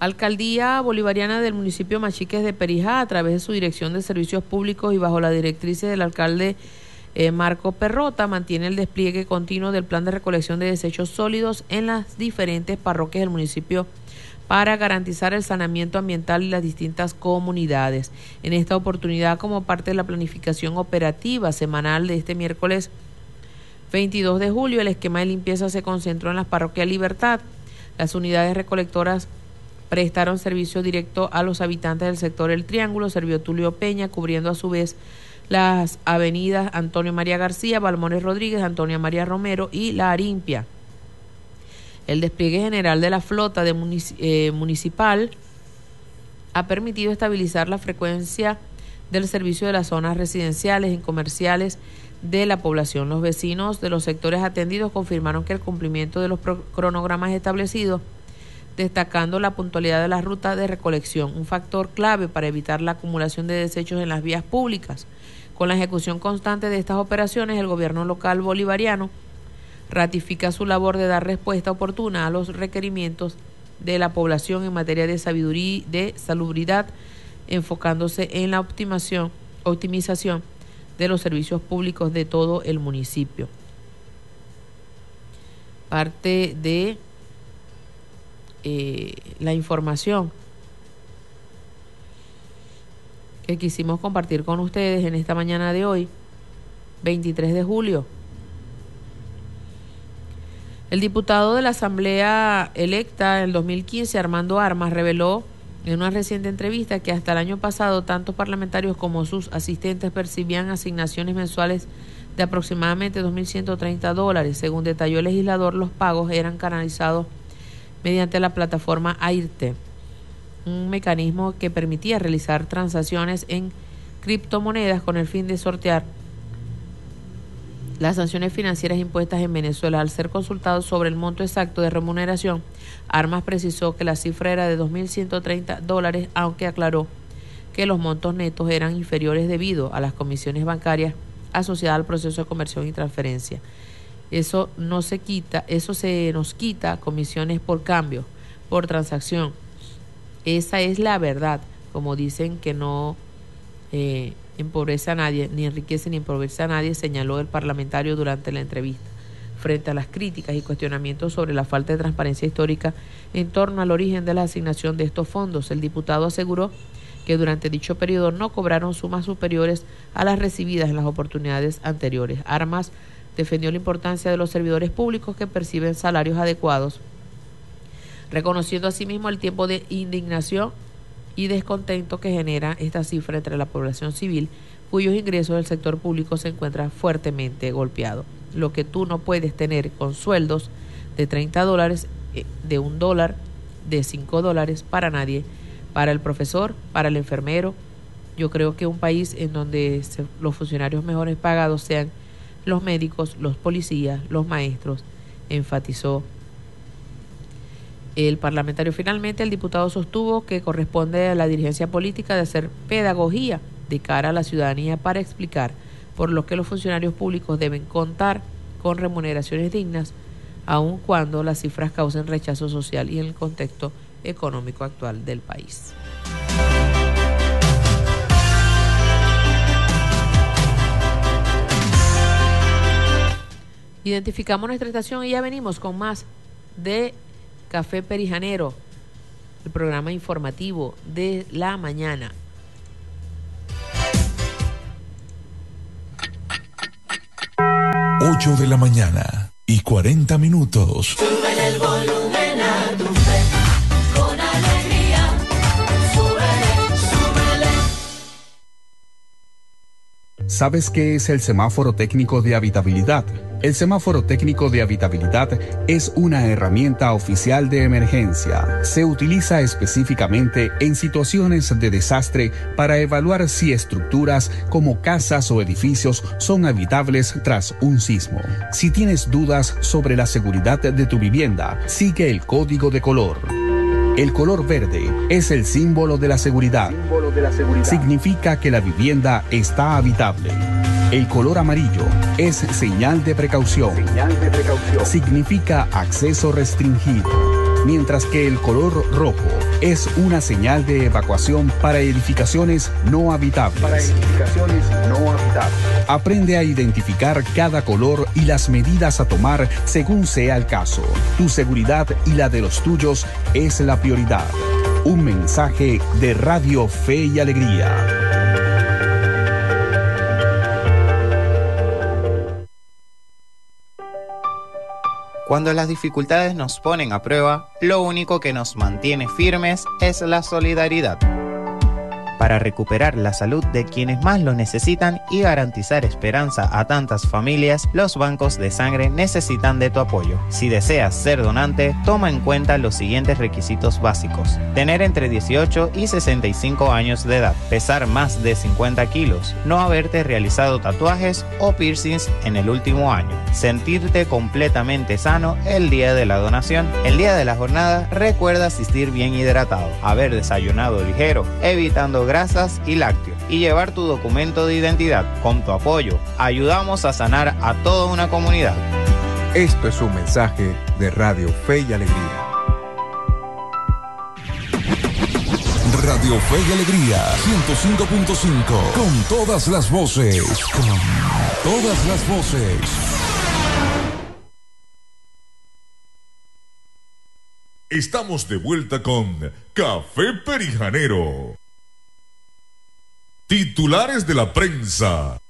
Alcaldía Bolivariana del municipio Machiques de Perijá, a través de su Dirección de Servicios Públicos y bajo la directrices del alcalde Marco Perrota, mantiene el despliegue continuo del plan de recolección de desechos sólidos en las diferentes parroquias del municipio para garantizar el saneamiento ambiental y las distintas comunidades. En esta oportunidad, como parte de la planificación operativa semanal de este miércoles 22 de julio, el esquema de limpieza se concentró en las parroquias Libertad. Las unidades recolectoras prestaron servicio directo a los habitantes del sector El Triángulo, Servio Tulio Peña, cubriendo a su vez las avenidas Antonio María García, Balmones Rodríguez, Antonia María Romero y La Arimpia. El despliegue general de la flota de municipal ha permitido estabilizar la frecuencia del servicio de las zonas residenciales y comerciales de la población. Los vecinos de los sectores atendidos confirmaron que el cumplimiento de los cronogramas establecidos, destacando la puntualidad de la ruta de recolección, un factor clave para evitar la acumulación de desechos en las vías públicas. Con la ejecución constante de estas operaciones, el gobierno local bolivariano ratifica su labor de dar respuesta oportuna a los requerimientos de la población en materia de salubridad, enfocándose en la optimización de los servicios públicos de todo el municipio. Parte de la información que quisimos compartir con ustedes en esta mañana de hoy, 23 de julio. El diputado de la Asamblea electa en el 2015, Armando Armas, reveló en una reciente entrevista que hasta el año pasado tanto parlamentarios como sus asistentes percibían asignaciones mensuales de aproximadamente $2.130. Según detalló el legislador, los pagos eran canalizados mediante la plataforma AIRTE, un mecanismo que permitía realizar transacciones en criptomonedas con el fin de sortear las sanciones financieras impuestas en Venezuela. Al ser consultado sobre el monto exacto de remuneración, Armas precisó que la cifra era de $2.130, aunque aclaró que los montos netos eran inferiores debido a las comisiones bancarias asociadas al proceso de conversión y transferencia. Eso se nos quita comisiones por cambio, por transacción. Esa es la verdad, como dicen que no empobrece a nadie, ni enriquece ni empobrece a nadie, señaló el parlamentario durante la entrevista. Frente a las críticas y cuestionamientos sobre la falta de transparencia histórica en torno al origen de la asignación de estos fondos, el diputado aseguró que durante dicho periodo no cobraron sumas superiores a las recibidas en las oportunidades anteriores. Armas defendió la importancia de los servidores públicos que perciben salarios adecuados, reconociendo asimismo el tiempo de indignación y descontento que genera esta cifra entre la población civil, cuyos ingresos del sector público se encuentran fuertemente golpeados. Lo que tú no puedes tener con sueldos de $30, de $1, de $5, para nadie, para el profesor, para el enfermero. Yo creo que un país en donde los funcionarios mejores pagados sean los médicos, los policías, los maestros, enfatizó el parlamentario. Finalmente, el diputado sostuvo que corresponde a la dirigencia política de hacer pedagogía de cara a la ciudadanía para explicar por lo que los funcionarios públicos deben contar con remuneraciones dignas, aun cuando las cifras causen rechazo social y en el contexto económico actual del país. Identificamos nuestra estación y ya venimos con más de Café Perijanero, el programa informativo de la mañana. Ocho de la mañana y 40 minutos. Sube el volumen a tu fe, con alegría. Súbele, súbele. ¿Sabes qué es el semáforo técnico de habitabilidad? El semáforo técnico de habitabilidad es una herramienta oficial de emergencia. Se utiliza específicamente en situaciones de desastre para evaluar si estructuras como casas o edificios son habitables tras un sismo. Si tienes dudas sobre la seguridad de tu vivienda, sigue el código de color. El color verde es el símbolo de la seguridad. Significa que la vivienda está habitable. El color amarillo es señal de precaución. Significa acceso restringido. mientras que el color rojo es una señal de evacuación para edificaciones no habitables. Aprende a identificar cada color y las medidas a tomar según sea el caso. Tu seguridad y la de los tuyos es la prioridad. Un mensaje de Radio Fe y Alegría. Cuando las dificultades nos ponen a prueba, lo único que nos mantiene firmes es la solidaridad. Para recuperar la salud de quienes más lo necesitan y garantizar esperanza a tantas familias, los bancos de sangre necesitan de tu apoyo. Si deseas ser donante, toma en cuenta los siguientes requisitos básicos: tener entre 18 y 65 años de edad, pesar más de 50 kilos, no haberte realizado tatuajes o piercings en el último año, sentirte completamente sano el día de la donación. El día de la jornada, recuerda asistir bien hidratado, haber desayunado ligero, evitando grasas y lácteos, y llevar tu documento de identidad. Con tu apoyo, ayudamos a sanar a toda una comunidad. Esto es un mensaje de Radio Fe y Alegría. Radio Fe y Alegría 105.5, con todas las voces, Estamos de vuelta con Café Perijanero. Titulares de la prensa.